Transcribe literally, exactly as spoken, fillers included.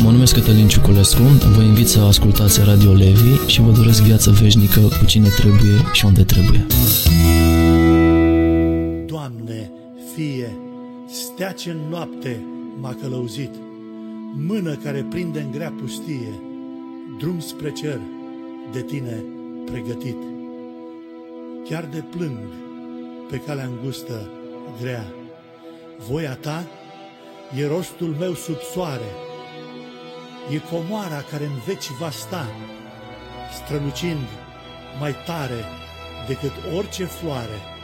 Mă numesc Cătălin Ciuculescu, vă invit să ascultați Radio Levi și vă doresc viață veșnică cu cine trebuie și unde trebuie. Doamne, Fie, stea ce-n noapte m-a călăuzit, mână care prinde în grea pustie, drum spre cer de Tine pregătit. Chiar de plâng pe calea îngustă grea, voia Ta e rostul meu sub soare, e comoara care în veci va sta, strălucind mai tare decât orice floare.